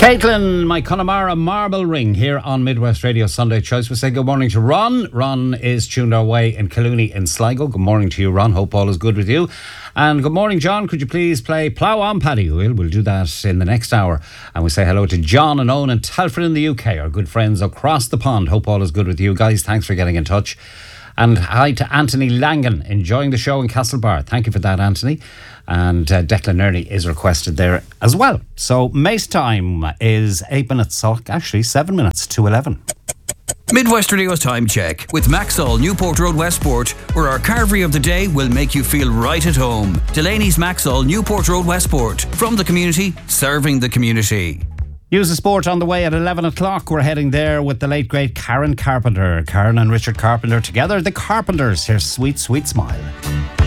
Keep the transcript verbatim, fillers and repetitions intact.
Caitlin, my Connemara marble ring here on Midwest Radio Sunday Choice. We say good morning to Ron. Ron is tuned our way in Calooney in Sligo. Good morning to you, Ron. Hope all is good with you. And good morning, John. Could you please play Plough On Paddy? We'll, we'll do that in the next hour. And we say hello to John and Owen and Telford in the U K, our good friends across the pond. Hope all is good with you guys. Thanks for getting in touch. And hi to Anthony Langan, enjoying the show in Castlebar. Thank you for that, Anthony. And uh, Declan Ernie is requested there as well. So Mace time is eight minutes, so actually seven minutes to eleven. Midwest Radio's time check with Maxol, Newport Road, Westport, where our carvery of the day will make you feel right at home. Delaney's Maxol, Newport Road, Westport. From the community, serving the community. News of Sport on the way at eleven o'clock. We're heading there with the late great Karen Carpenter. Karen and Richard Carpenter together, the Carpenters. Here's Sweet, Sweet Smile.